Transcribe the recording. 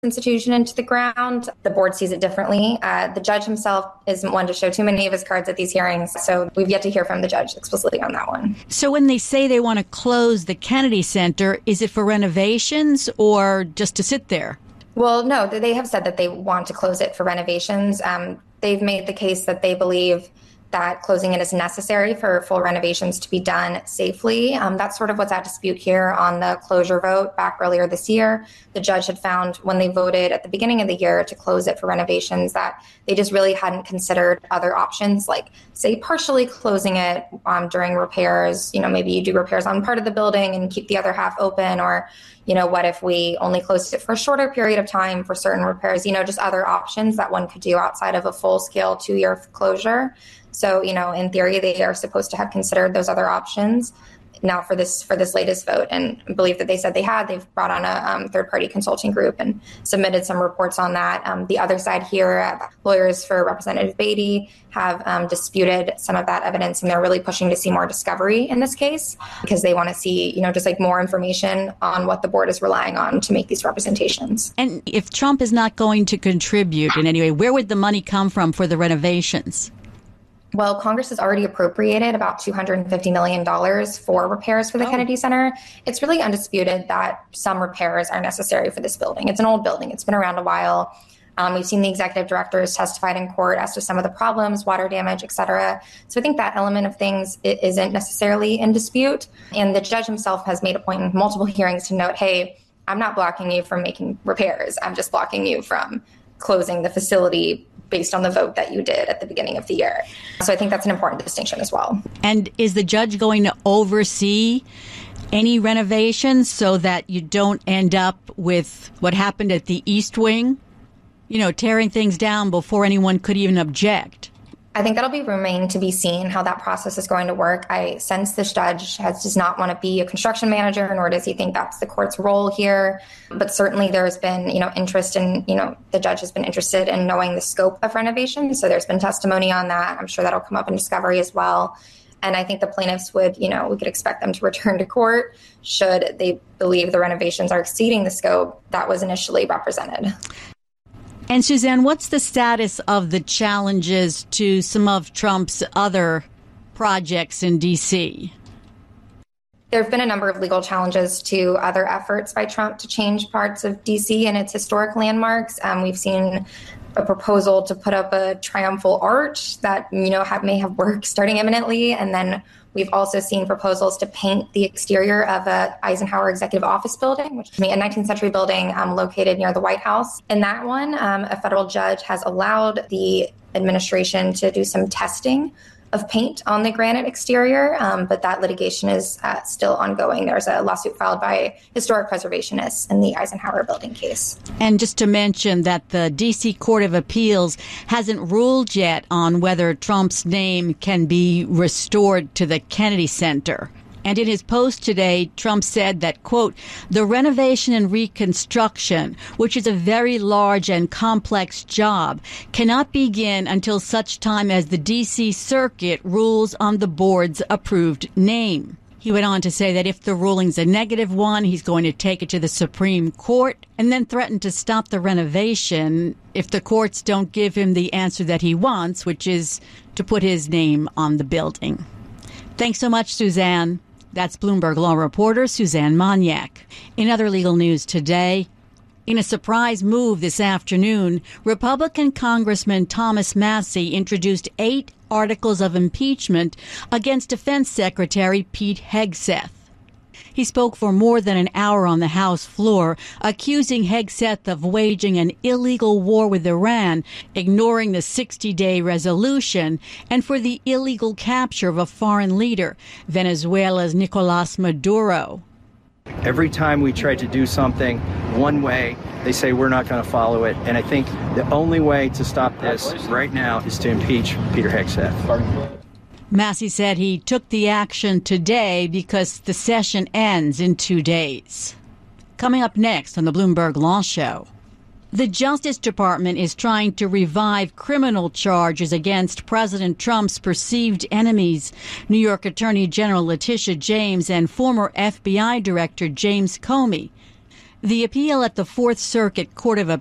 institution into the ground. The board sees it differently. The judge himself isn't one to show too many of his cards at these hearings, so we've yet to hear from the judge explicitly on that one. So when they say they want to close the Kennedy Center, is it for renovations or just to sit there? Well, no, they have said that they want to close it for renovations. They've made the case that they believe that closing it is necessary for full renovations to be done safely. That's sort of what's at dispute here on the closure vote back earlier this year. The judge had found when they voted at the beginning of the year to close it for renovations that they just really hadn't considered other options, like, say, partially closing it during repairs. Maybe you do repairs on part of the building and keep the other half open, or what if we only closed it for a shorter period of time for certain repairs, just other options that one could do outside of a full-scale 2-year closure. So, in theory, they are supposed to have considered those other options now for this latest vote. And I believe that they said they've brought on a third-party consulting group and submitted some reports on that. The other side here, lawyers for Representative Beatty have disputed some of that evidence, and they're really pushing to see more discovery in this case because they want to see, just like more information on what the board is relying on to make these representations. And if Trump is not going to contribute in any way, where would the money come from for the renovations? Well, Congress has already appropriated about $250 million for repairs for the Kennedy Center. It's really undisputed that some repairs are necessary for this building. It's an old building. It's been around a while. We've seen the executive directors testified in court as to some of the problems, water damage, et cetera. So I think that element of things isn't necessarily in dispute. And the judge himself has made a point in multiple hearings to note, hey, I'm not blocking you from making repairs. I'm just blocking you from closing the facility based on the vote that you did at the beginning of the year. So I think that's an important distinction as well. And is the judge going to oversee any renovations so that you don't end up with what happened at the East Wing, tearing things down before anyone could even object? I think that'll remain to be seen how that process is going to work. I sense this judge does not want to be a construction manager, nor does he think that's the court's role here. But certainly there's been, interest in, the judge has been interested in knowing the scope of renovation. So there's been testimony on that. I'm sure that'll come up in discovery as well. And I think the plaintiffs would, we could expect them to return to court should they believe the renovations are exceeding the scope that was initially represented. And Suzanne, what's the status of the challenges to some of Trump's other projects in D.C.? There have been a number of legal challenges to other efforts by Trump to change parts of D.C. and its historic landmarks. We've seen a proposal to put up a triumphal arch that, may have work starting imminently. And then we've also seen proposals to paint the exterior of a Eisenhower Executive Office building, which is a 19th century building located near the White House. In that one, a federal judge has allowed the administration to do some testing of paint on the granite exterior, but that litigation is still ongoing. There's a lawsuit filed by historic preservationists in the Eisenhower building case. And just to mention that the D.C. Court of Appeals hasn't ruled yet on whether Trump's name can be restored to the Kennedy Center. And in his post today, Trump said that, quote, the renovation and reconstruction, which is a very large and complex job, cannot begin until such time as the D.C. Circuit rules on the board's approved name. He went on to say that if the ruling's a negative one, he's going to take it to the Supreme Court and then threaten to stop the renovation if the courts don't give him the answer that he wants, which is to put his name on the building. Thanks so much, Suzanne. That's Bloomberg Law reporter Suzanne Moniak. In other legal news today, in a surprise move this afternoon, Republican Congressman Thomas Massie introduced 8 articles of impeachment against Defense Secretary Pete Hegseth. He spoke for more than an hour on the House floor, accusing Hegseth of waging an illegal war with Iran, ignoring the 60-day resolution, and for the illegal capture of a foreign leader, Venezuela's Nicolas Maduro. Every time we try to do something one way, they say we're not going to follow it. And I think the only way to stop this right now is to impeach Peter Hegseth. Massie said he took the action today because the session ends in 2 days. Coming up next on the Bloomberg Law Show, the Justice Department is trying to revive criminal charges against President Trump's perceived enemies, New York Attorney General Letitia James and former FBI Director James Comey. The appeal at the Fourth Circuit Court of